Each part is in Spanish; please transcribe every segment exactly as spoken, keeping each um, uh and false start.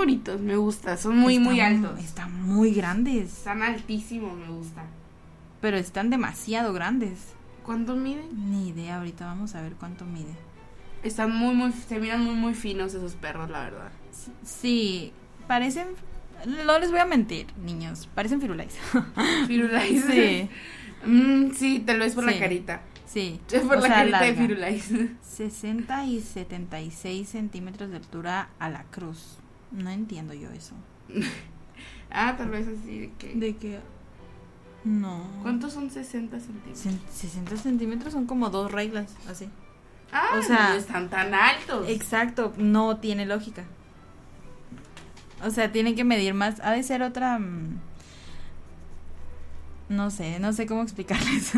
bonitos, me gusta, son muy, están, muy altos. Están muy grandes. Están altísimos, me gusta. Pero están demasiado grandes. ¿Cuánto miden? Ni idea, ahorita vamos a ver cuánto mide. Están muy, muy, se miran muy, muy finos esos perros, la verdad. Sí, parecen, no les voy a mentir, niños, parecen firulais. Firulais. Sí. Mm, sí, tal vez por sí. la carita. Sí. Es por o la sea, carita larga. de Firulais. sesenta y setenta y seis centímetros de altura a la cruz. No entiendo yo eso. Ah, tal vez así de que... ¿De qué? No. ¿Cuántos son sesenta centímetros? sesenta centímetros son como dos reglas, así. Ah, o sea, no están tan altos. Exacto, no tiene lógica. O sea, tienen que medir más. Ha de ser otra... Mmm, no sé, no sé cómo explicarles.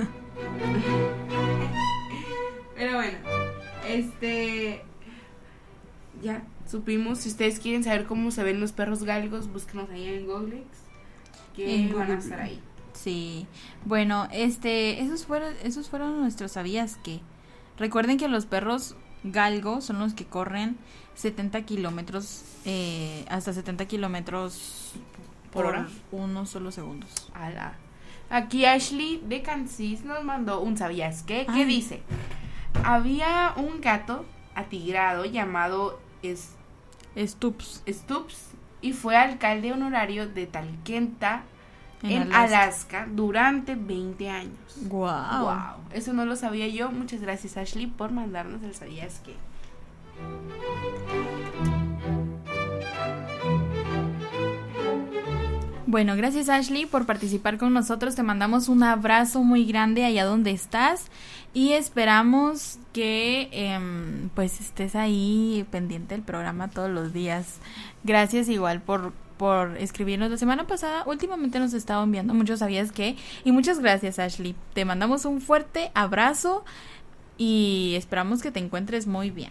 Pero bueno, este... Ya, supimos. Si ustedes quieren saber cómo se ven los perros galgos, búsquenos ahí en Googlex, que En van Google. a estar ahí. Sí, bueno, este, esos fueron, esos fueron nuestros sabías que. Recuerden que los perros galgos son los que corren setenta kilómetros, eh, hasta setenta kilómetros ¿Por hora? unos solo segundos. Ala. Aquí Ashley de Kansas nos mandó un sabías qué, que Ay. dice: había un gato atigrado llamado es, Stups. Stubbs y fue alcalde honorario de Talkeetna En en, Alaska. Alaska. durante veinte años. Wow. Wow, eso no lo sabía yo. Muchas gracias, Ashley, por mandarnos el sabías qué. Bueno, gracias Ashley por participar con nosotros. Te mandamos un abrazo muy grande allá donde estás y esperamos que eh, pues estés ahí pendiente del programa todos los días. Gracias igual por por escribirnos la semana pasada. Últimamente nos estaba enviando muchos sabías qué y muchas gracias Ashley. Te mandamos un fuerte abrazo y esperamos que te encuentres muy bien.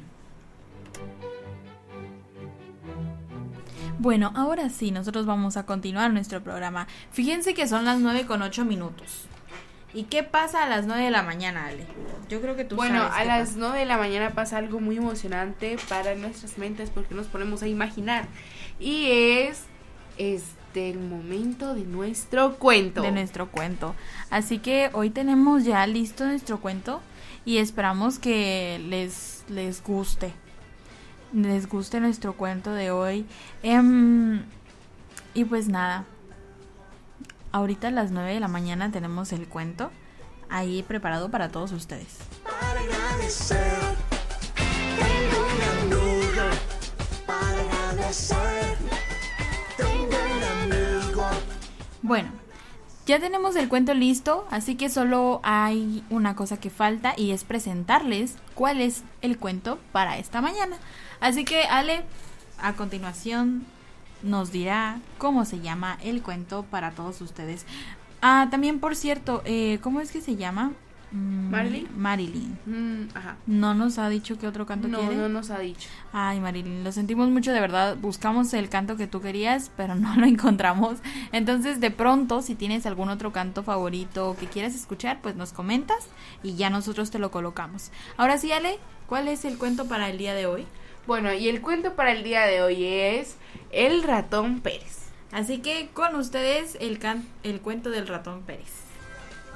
Bueno, ahora sí, nosotros vamos a continuar nuestro programa. Fíjense que son las nueve con ocho minutos. ¿Y qué pasa a las nueve de la mañana, Ale? Yo creo que tú Bueno, sabes. a qué las pasa. nueve de la mañana pasa algo muy emocionante para nuestras mentes porque nos ponemos a imaginar. Y es este el momento de nuestro cuento. De nuestro cuento. Así que hoy tenemos ya listo nuestro cuento y esperamos que les, les guste. Les guste nuestro cuento de hoy. Um, y pues nada. Ahorita a las nueve de la mañana tenemos el cuento ahí preparado para todos ustedes. Para agradecer, tengo un amigo. Para agradecer, tengo un amigo. Bueno, ya tenemos el cuento listo, así que solo hay una cosa que falta y es presentarles cuál es el cuento para esta mañana. Así que Ale, a continuación nos dirá cómo se llama el cuento para todos ustedes. Ah, también por cierto, eh, ¿cómo es que se llama? Mm, ¿Marilyn? Marilyn. Mm, ajá. No nos ha dicho qué otro canto No, quiere. no nos ha dicho. Ay, Marilyn, lo sentimos mucho, de verdad. Buscamos el canto que tú querías, pero no lo encontramos. Entonces, de pronto, si tienes algún otro canto favorito que quieras escuchar, pues nos comentas y ya nosotros te lo colocamos. Ahora sí, Ale, ¿cuál es el cuento para el día de hoy? Bueno, y el cuento para el día de hoy es El ratón Pérez. Así que con ustedes el, can- el cuento del ratón Pérez.